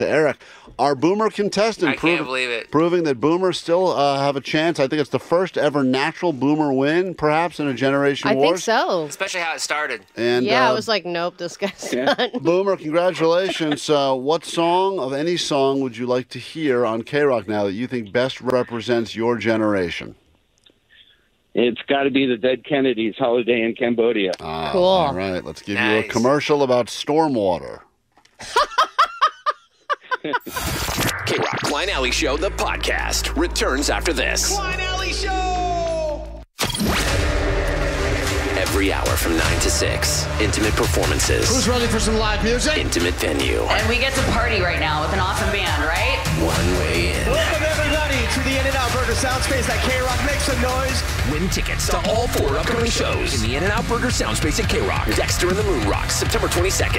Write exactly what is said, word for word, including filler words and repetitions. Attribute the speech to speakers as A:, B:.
A: Eric, our Boomer contestant.
B: I
A: prov-
B: can't believe it.
A: Proving that Boomers still uh, have a chance. I think it's the first ever natural Boomer win, perhaps, in a Generation
C: I
A: Wars.
C: think so.
B: Especially how it started.
A: And,
C: yeah,
A: uh,
C: I was like, nope, this guy's
D: Yeah.
C: done.
A: Boomer, congratulations. Uh, what song of any song would you like to hear on K-Rock now that you think best represents your generation?
D: It's got to be the Dead Kennedys, Holiday in Cambodia.
A: Ah,
C: Cool.
A: All right, let's give you a
B: Nice.
A: commercial about stormwater.
E: K-Rock Klein Alley Show, the podcast, returns after this.
F: Klein Alley Show!
E: Every hour from nine to six. Intimate performances.
F: Who's ready for some live music?
E: Intimate venue.
G: And we get to party right now with an awesome band, right?
E: One way in.
F: Welcome everybody to the In-N-Out Burger Soundspace at K-Rock. Make some noise.
E: Win tickets to all four upcoming shows in the In-N-Out Burger Soundspace at K-Rock. Dexter and the Moon Rocks, September twenty-second.